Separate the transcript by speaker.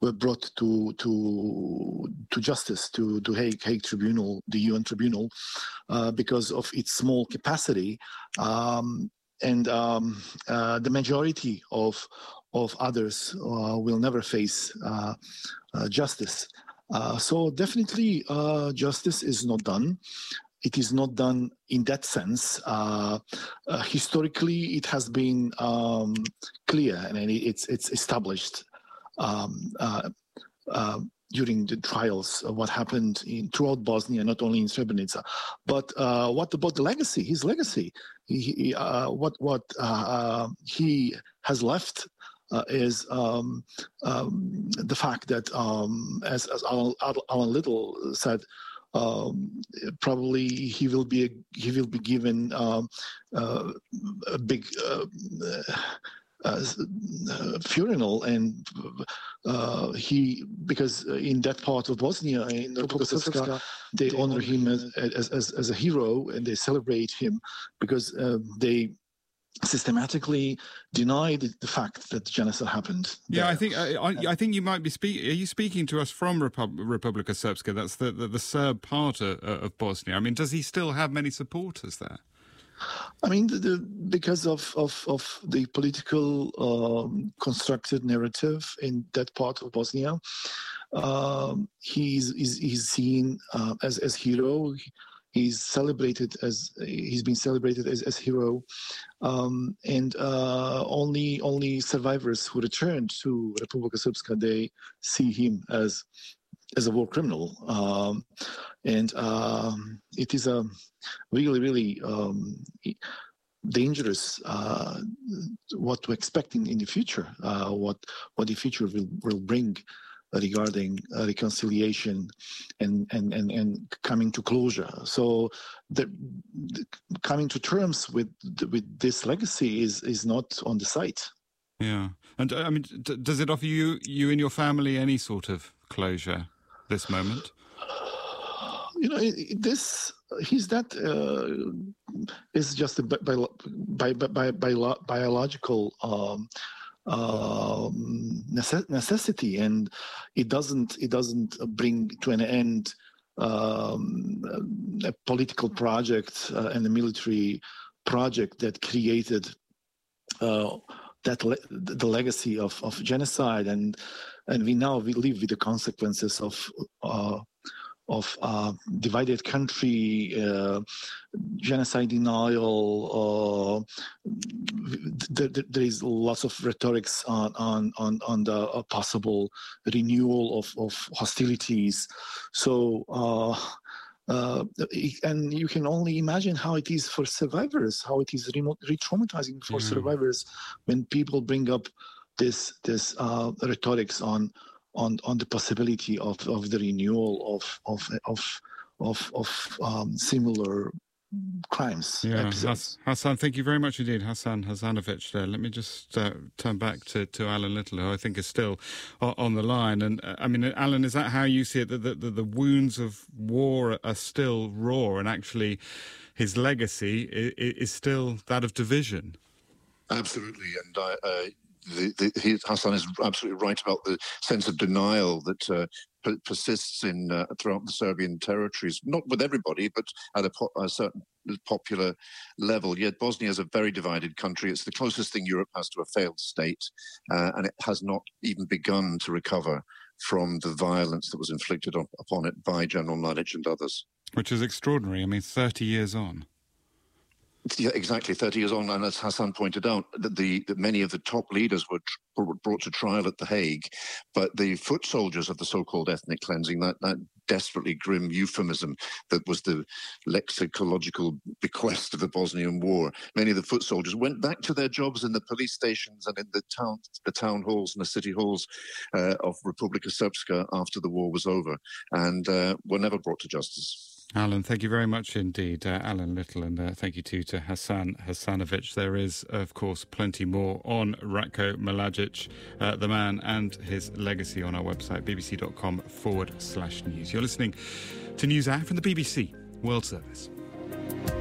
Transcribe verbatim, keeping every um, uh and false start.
Speaker 1: were brought to to to justice, to to Hague, Hague Tribunal, the U N Tribunal, uh, because of its small capacity, um, and um, uh, the majority of of others uh, will never face uh, uh, justice. Uh, so definitely, uh, justice is not done. It is not done in that sense. Uh, uh, historically, it has been um, clear and it's it's established um, uh, uh, during the trials of what happened in, throughout Bosnia, not only in Srebrenica. But uh, what about the legacy? His legacy, he, he, uh, what what uh, he has left uh, is um, um, the fact that, um, as, as Alan, Alan Little said. Um, probably he will be a, he will be given um, uh, a big uh, uh, uh, funeral, and uh, he because in that part of Bosnia, in Republika Srpska, they, they honor him as, as as as a hero, and they celebrate him because uh, they systematically denied the fact that genocide happened.
Speaker 2: Yeah, there. I think I, I think you might be speaking. Are you speaking to us from Repub- Republika Srpska? That's the, the the Serb part of, of Bosnia. I mean, does he still have many supporters there?
Speaker 1: I mean, the, the, because of, of, of the political um, constructed narrative in that part of Bosnia, um, he's, he's he's seen uh, as as hero. He's celebrated as he's been celebrated as as hero, um, and uh, only only survivors who returned to Republika Srpska, they see him as as a war criminal, um, and um, it is a really really um, dangerous uh, what to expect in, in the future. Uh, what what the future will will bring regarding uh, reconciliation and, and, and, and coming to closure. So the, the coming to terms with with this legacy is, is not on the site.
Speaker 2: Yeah. And I mean, d- does it offer you, you and your family any sort of closure, this moment?
Speaker 1: You know, this, he's that, uh, is just a bi- bi- bi- bi- bi- biological um, Um, necessity, and it doesn't it doesn't bring to an end um, a political project uh, and a military project that created uh, that le- the legacy of, of genocide, and and we now we live with the consequences of uh, of uh, divided country, uh, genocide denial. Uh, th- th- there is lots of rhetorics on on on, on the uh, possible renewal of, of hostilities. So. Uh, Uh, and you can only imagine how it is for survivors, how it is re-traumatizing for mm. survivors when people bring up this this uh, rhetorics on on on the possibility of, of the renewal of of of of, of um, similar crimes.
Speaker 2: Yeah, Hass- Hassan, thank you very much indeed, Hassan Hassanovic there. Let me just uh, turn back to, to Alan Little, who I think is still o- on the line. And uh, I mean, Alan, is that how you see it, that the, the, the wounds of war are still raw, and actually his legacy is, is still that of division?
Speaker 3: Absolutely. And I... Uh, The, the, he, Hassan is absolutely right about the sense of denial that uh, per- persists in uh, throughout the Serbian territories, not with everybody, but at a, po- a certain popular level. Yet Bosnia is a very divided country. It's the closest thing Europe has to a failed state, uh, and it has not even begun to recover from the violence that was inflicted on, upon it by General Mladic and others.
Speaker 2: Which is extraordinary. I mean, thirty years on.
Speaker 3: Yeah, exactly. thirty years on, and as Hassan pointed out, that the that many of the top leaders were tr- brought to trial at The Hague, but the foot soldiers of the so-called ethnic cleansing, that, that desperately grim euphemism that was the lexicological bequest of the Bosnian War, many of the foot soldiers went back to their jobs in the police stations and in the town, the town halls and the city halls uh, of Republika Srpska after the war was over, and uh, were never brought to justice.
Speaker 2: Alan, thank you very much indeed, uh, Alan Little, and uh, thank you too to Hassan Hassanovic. There is, of course, plenty more on Ratko Mladic, uh, the man, and his legacy on our website, bbc.com forward slash news. You're listening to News Hour from the B B C World Service.